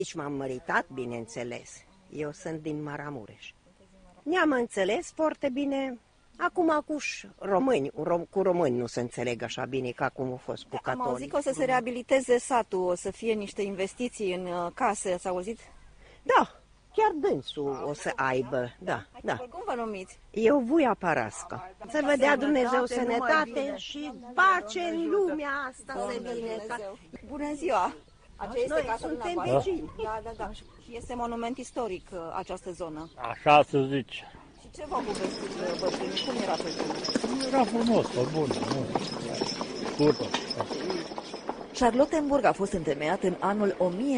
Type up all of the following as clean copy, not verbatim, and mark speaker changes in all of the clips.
Speaker 1: Aici m-am măritat, bineînțeles. Eu sunt din Maramureș. Ne-am înțeles foarte bine. Acum cu români nu se înțeleg așa bine ca cum a fost cu catolici.
Speaker 2: Am auzit că o să se reabiliteze satul, o să fie niște investiții în case, ați auzit?
Speaker 1: Da, chiar dânsul o să aibă, da.
Speaker 2: Cum vă numiți?
Speaker 1: Eu Vuia Parasca. Să vă dea Dumnezeu sănătate și pace în lumea asta să vină.
Speaker 2: Bună ziua!
Speaker 1: Noi suntem vecini.
Speaker 2: Da. Și este monument istoric această zonă.
Speaker 3: Așa se zice.
Speaker 2: Și ce v-au povestit bătrânii? Cum era pe zonă?
Speaker 3: Era frumos, pe bun, scurtă.
Speaker 2: Charlottenburg a fost întemeiat în anul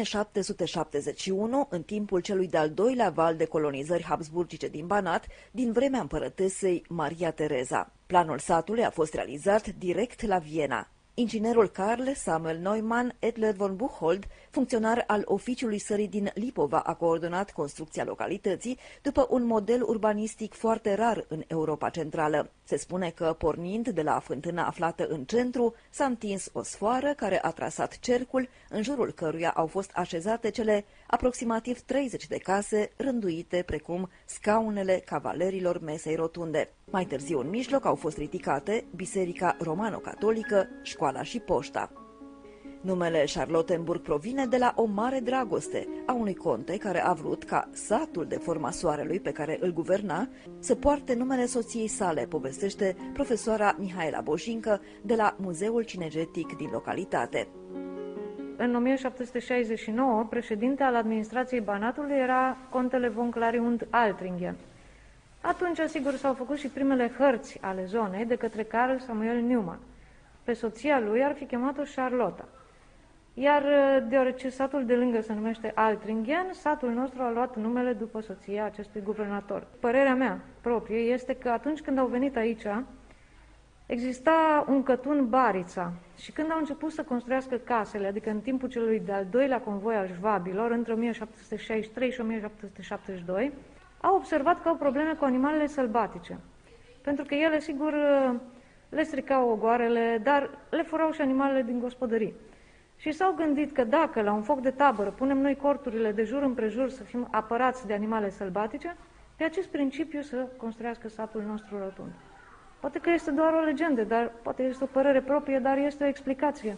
Speaker 2: 1771, în timpul celui de-al doilea val de colonizări habsburgice din Banat, din vremea împărătesei Maria Tereza. Planul satului a fost realizat direct la Viena. Inginerul Carl Samuel Neumann Edler von Buchholz, funcționar al oficiului sării din Lipova, a coordonat construcția localității după un model urbanistic foarte rar în Europa Centrală. Se spune că, pornind de la fântâna aflată în centru, s-a întins o sfoară care a trasat cercul, în jurul căruia au fost așezate cele aproximativ 30 de case rânduite precum scaunele cavalerilor mesei rotunde. Mai târziu, în mijloc, au fost ridicate biserica romano-catolică, școala și poșta. Numele Charlottenburg provine de la o mare dragoste a unui conte care a vrut ca satul de forma soarelui pe care îl guverna să poarte numele soției sale, povestește profesoara Mihaela Bojincă de la Muzeul Cinegetic din localitate.
Speaker 4: În 1769, președinte al administrației Banatului era contele von Clariund Altringen. Atunci, sigur, s-au făcut și primele hărți ale zonei de către Carl Samuel Neumann. Pe soția lui ar fi chemat-o Charlotta. Iar deoarece satul de lângă se numește Altringen, satul nostru a luat numele după soția acestui guvernator. Părerea mea proprie este că atunci când au venit aici, exista un cătun Barița și când au început să construiască casele, adică în timpul celui de-al doilea convoi al șvabilor, între 1763 și 1772, au observat că au probleme cu animalele sălbatice. Pentru că ele, sigur, le stricau ogoarele, dar le furau și animalele din gospodării. Și s-au gândit că dacă la un foc de tabără punem noi corturile de jur împrejur să fim apărați de animale sălbatice, pe acest principiu să construiască satul nostru rotund. Poate că este doar o legendă, dar poate este o părere proprie, dar este o explicație.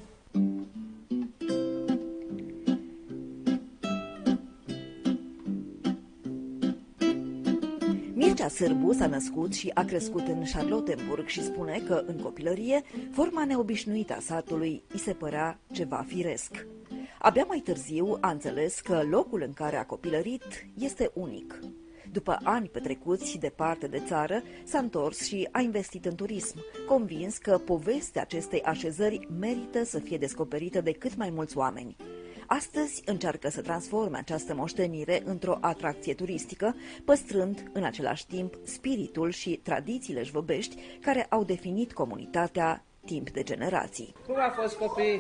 Speaker 2: Mircea Sârbu s-a născut și a crescut în Charlottenburg și spune că, în copilărie, forma neobișnuită a satului îi se părea ceva firesc. Abia mai târziu a înțeles că locul în care a copilărit este unic. După ani petrecuți departe de țară, s-a întors și a investit în turism, convins că povestea acestei așezări merită să fie descoperită de cât mai mulți oameni. Astăzi încearcă să transforme această moștenire într-o atracție turistică, păstrând în același timp spiritul și tradițiile jvăbești care au definit comunitatea timp de generații.
Speaker 5: Cum a fost, copii?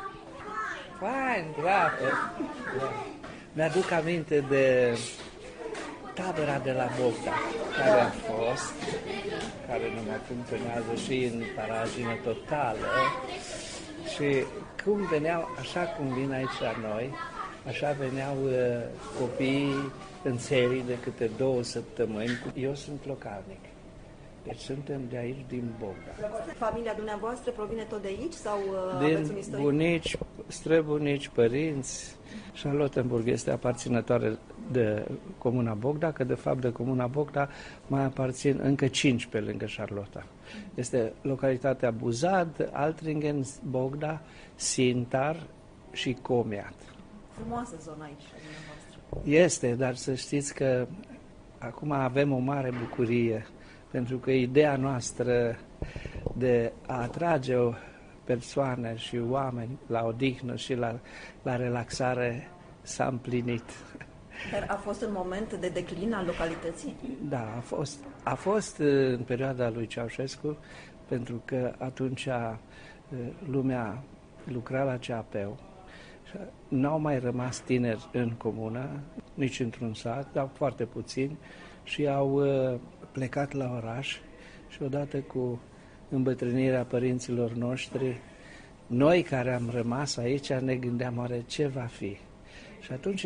Speaker 5: Fain, bravo! Mi-aduc aminte de tabăra de la Bogda, care a fost, care nu mai funcționează și în paragină totală. Și cum veneau, așa cum vin aici la noi, așa veneau copiii în serii de câte 2 săptămâni. Eu sunt localnic, deci suntem de aici, din Bogda.
Speaker 2: Familia dumneavoastră provine tot de aici sau
Speaker 5: din bunici, străbunici, părinți. Charlottenburg este aparținătoare de Comuna Bogda, că de fapt de Comuna Bogda mai aparțin încă 5 pe lângă Charlotta. Este localitatea Buzad, Altringen, Bogda, Sintar și Comiat.
Speaker 2: Frumoasă zona aici a dumneavoastră.
Speaker 5: Este, dar să știți că acum avem o mare bucurie, pentru că ideea noastră de a atrage o persoane și oameni la odihnă și la relaxare s-a împlinit.
Speaker 2: Dar a fost un moment de declin al localității?
Speaker 5: Da, a fost în perioada lui Ceaușescu, pentru că atunci lumea lucra la CAP-ul. N-au mai rămas tineri în comună, nici într-un sat, dar foarte puțini, și au plecat la oraș și odată cu îmbătrânirea părinților noștri, noi care am rămas aici ne gândeam oare ce va fi. Și atunci